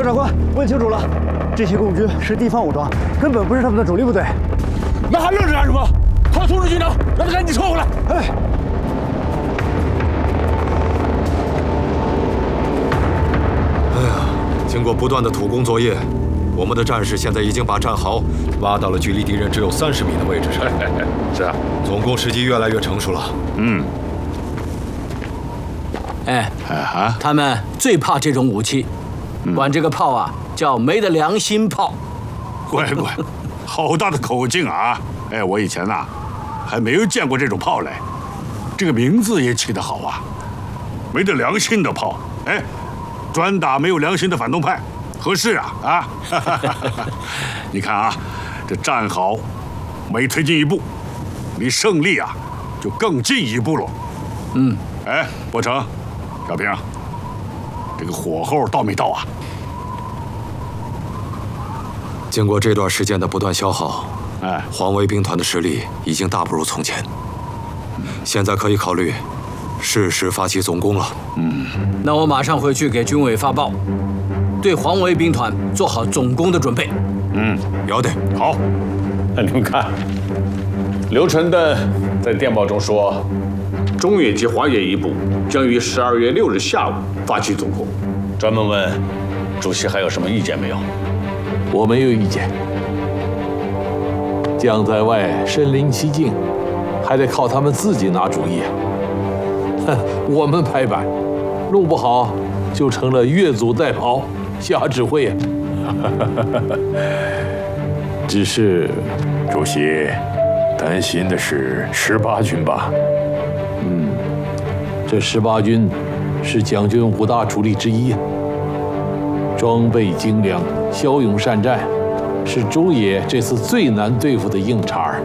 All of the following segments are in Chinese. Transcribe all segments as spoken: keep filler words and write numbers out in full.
赵长官，问清楚了，这些共军是地方武装，根本不是他们的主力部队。 那还愣着干什么？快通知军长，让他赶紧撤回来！ 哎。 经过不断的土工作业，我们的战士现在已经把战壕挖到了距离敌人只有三十米的位置上。 是啊， 总攻时机越来越成熟了。 嗯。 哎， 啊， 他们最怕这种武器，管这个炮啊叫没得良心炮。 乖乖，好大的口径啊！哎，我以前呐、啊、还没有见过这种炮嘞，这个名字也起得好啊，没得良心的炮。哎。 专打没有良心的反动派，合适啊啊！你看啊，这战壕每推进一步，离胜利啊就更进一步了。 嗯， 哎，伯承、小平，这个火候到没到啊？ 经过这段时间的不断消耗， 哎， 黄维兵团的实力已经大不如从前，现在可以考虑。 适时发起总攻了。 嗯，那我马上回去给军委发报，对黄维兵团做好总攻的准备。 嗯， 要得。 好。 那你们看，刘承登在电报中说，中野及华野一部将于十二月六日下午发起总攻。专门问主席还有什么意见没有？ 我没有意见。将在外，身临其境，还得靠他们自己拿主意啊。 我们拍板，弄不好就成了越俎代庖、瞎指挥啊！只是， 主席担心的是十八军吧？ 嗯，这十八军是蒋军五大主力之一啊，装备精良、骁勇善战，是中野这次最难对付的硬茬儿。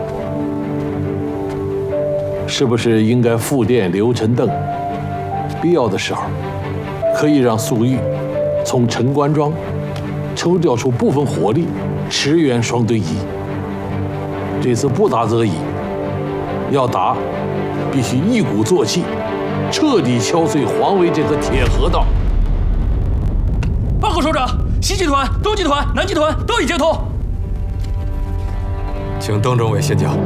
是不是应该复电刘承登？必要的时候，可以让粟裕从陈官庄抽调出部分火力，驰援双堆集。这次不打则已，要打，必须一鼓作气，彻底敲碎黄维这颗铁核桃。 报告首长，西集团、东集团、南集团都已接通。 请邓政委先讲。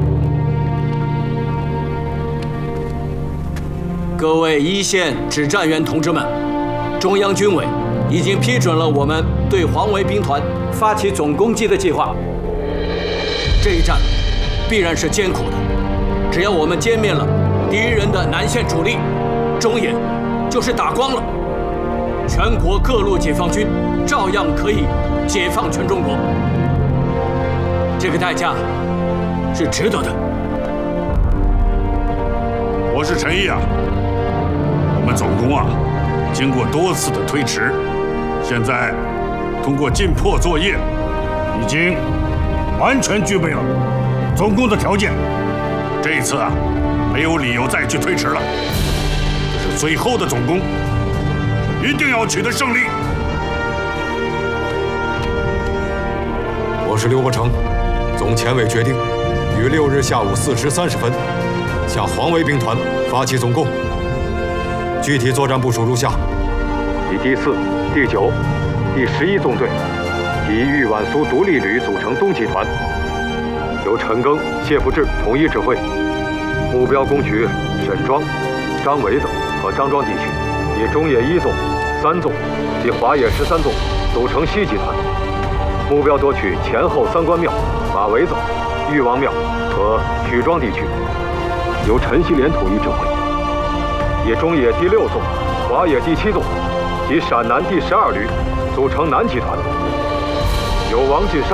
各位一线指战员同志们，中央军委已经批准了我们对黄维兵团发起总攻击的计划。这一战必然是艰苦的，只要我们歼灭了敌人的南线主力，中野就是打光了。全国各路解放军照样可以解放全中国。这个代价是值得的。 我是陈毅啊。 我们总攻啊，经过多次的推迟，现在通过进迫作业，已经完全具备了总攻的条件。这一次啊，没有理由再去推迟了。这是最后的总攻，一定要取得胜利。 我是刘伯承，总前委决定于六日下午四时三十分向黄维兵团发起总攻。 具体作战部署如下： 以第四、第九、第十一纵队以豫皖苏独立旅组成东集团，由陈赓、谢富治统一指挥，目标攻取沈庄、张围子和张庄地区，以中野一纵、三纵及华野十三纵组成西集团，目标夺取前后三官庙、马围子、裕王庙和曲庄地区，由陈锡联统一指挥。 以中野第六纵、华野第七纵及陕南第十二旅组成南集团，由王进山。